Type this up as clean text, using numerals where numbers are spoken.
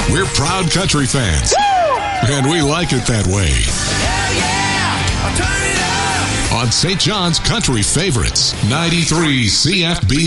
We're proud country fans. Woo! And we like it that way. Hell yeah! Turn it up! On St. John's Country Favorites, 93 CFB